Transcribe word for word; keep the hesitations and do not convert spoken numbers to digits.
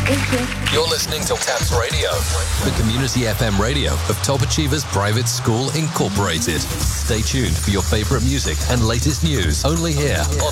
Thank you. You're listening to Taps Radio, the community F M radio of Top Achievers Private School Incorporated. Stay tuned for your favorite music and latest news only here on